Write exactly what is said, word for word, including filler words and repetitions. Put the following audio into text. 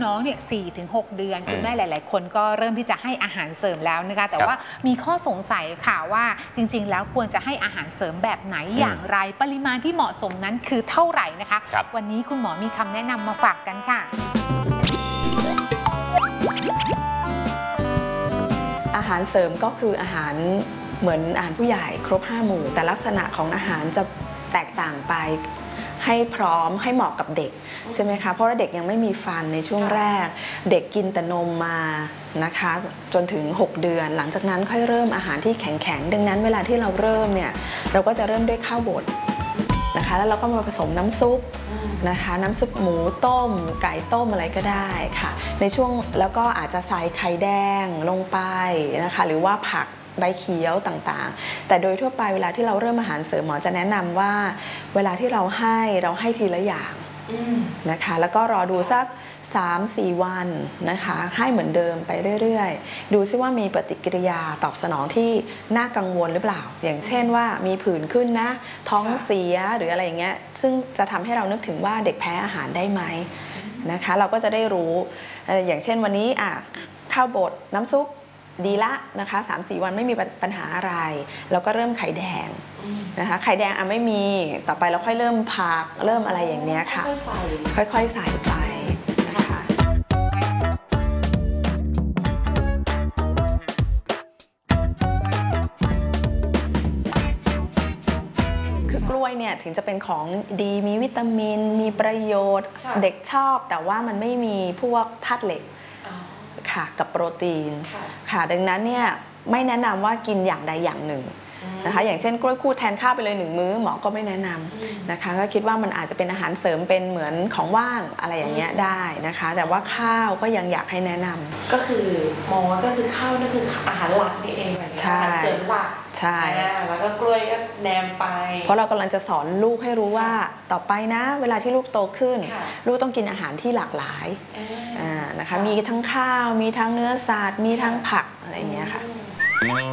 น้องเนี่ยสี่ถึงหกเดือนคุณแม่หลายๆคนก็เริ่มที่จะให้อาหารเสริมแล้วนะคะแต่ว่ามีข้อสงสัยค่ะว่าจริงๆแล้วควรจะให้อาหารเสริมแบบไหนอย่างไรปริมาณที่เหมาะสมนั้นคือเท่าไหร่นะคะวันนี้คุณหมอมีคำแนะนำมาฝากกันค่ะอาหารเสริมก็คืออาหารเหมือนอาหารผู้ใหญ่ครบห้าหมู่แต่ลักษณะของอาหารจะแตกต่างไปให้พร้อมให้เหมาะกับเด็กใช่ไหมคะเพราะว่าเด็กยังไม่มีฟันในช่วงแรกเด็กกินแต่นมมานะคะจนถึงหกเดือนหลังจากนั้นค่อยเริ่มอาหารที่แข็งๆดังนั้นเวลาที่เราเริ่มเนี่ยเราก็จะเริ่มด้วยข้าวบดนะคะแล้วเราก็มาผสมน้ำซุปนะคะน้ำซุปหมูต้มไก่ต้มอะไรก็ได้ค่ะในช่วงแล้วก็อาจจะใส่ไข่แดงลงไปนะคะหรือว่าผักใบเขียวต่างๆแต่โดยทั่วไปเวลาที่เราเริ่มอาหารเสริมหมอจะแนะนำว่าเวลาที่เราให้เราให้ทีละอย่างนะคะแล้วก็รอดูสัก สามถึงสี่ วันนะคะให้เหมือนเดิมไปเรื่อยๆดูซิว่ามีปฏิกิริยาตอบสนองที่น่ากังวลหรือเปล่าอย่างเช่นว่ามีผื่นขึ้นนะท้องเสียหรืออะไรอย่างเงี้ยซึ่งจะทำให้เรานึกถึงว่าเด็กแพ้อาหารได้ไหมนะคะเราก็จะได้รู้อย่างเช่นวันนี้อ่ะข้าวบดน้ำซุปดีละนะคะ สามถึงสี่ วันไม่มีปัญหาอะไรแล้วก็เริ่มไข่แดงนะคะไข่แดงอ่ะไม่มีต่อไปเราค่อยเริ่มผักเริ่มอะไรอย่างเนี้ยค่ะค่อยๆใส่ไปนะคะคือกล้วยเนี่ยถึงจะเป็นของดีมีวิตามินมีประโยชน์เด็กชอบแต่ว่ามันไม่มีพวกธาตุเหล็กค่ะกับโปรตีนค่ะดังนั้นเนี่ยไม่แนะนำว่ากินอย่างใดอย่างหนึ่งนะคะอย่างเช่นกล้วยคู่แทนข้าวไปเลยหนึ่งมื้อหมอก็ไม่แนะนำนะคะก็คิดว่ามันอาจจะเป็นอาหารเสริมเป็นเหมือนของว่างอะไรอย่างเงี้ยได้นะคะแต่ว่าข้าวก็ยังอยากให้แนะนำก็คือมองว่าก็คือข้าวนั่นคืออาหารหลักนี่เองอาหารเสริมหลักใช่แล้วก็กล้วยก็แนมไปเพราะเรากำลังจะสอนลูกให้รู้ว่าต่อไปนะเวลาที่ลูกโตขึ้นลูกต้องกินอาหารที่หลากหลายนะคะมีทั้งข้าวมีทั้งเนื้อสัตว์มีทั้งผักอะไรอย่างเงี้ยค่ะ